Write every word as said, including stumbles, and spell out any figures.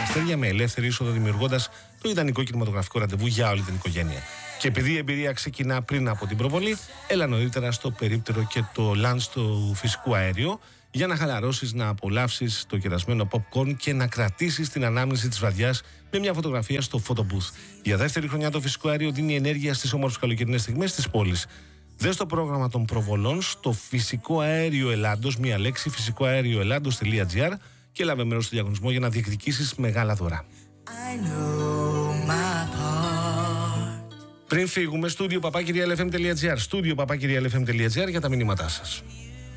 Αστέρια με ελεύθερη είσοδο, δημιουργώντας το ιδανικό κινηματογραφικό ραντεβού για όλη την οικογένεια. Και επειδή η εμπειρία ξεκινά πριν από την προβολή, έλα νωρίτερα στο περίπτερο και το lunch του φυσικού αέριο για να χαλαρώσεις, να απολαύσεις το κερασμένο popcorn και να κρατήσεις την ανάμνηση της βραδιάς με μια φωτογραφία στο photo booth. Για δεύτερη χρονιά το φυσικό αέριο δίνει ενέργεια στις όμορφες καλοκαιρινές στιγμές της πόλης. Δες το πρόγραμμα των προβολών στο Φυσικό Αέριο Ελλάδος, μία λέξη, φυσικό αέριο ελλάδος τελεία τζι άρ, και λάβε μέρος στο διαγωνισμό για να διεκδικήσεις μεγάλα δώρα. Πριν φύγουμε, στούντιο παπάκυριαλεφm τελεία τζι άρ, στούντιο παπάκυριαλεφm τελεία τζι άρ για τα μηνύματά σας.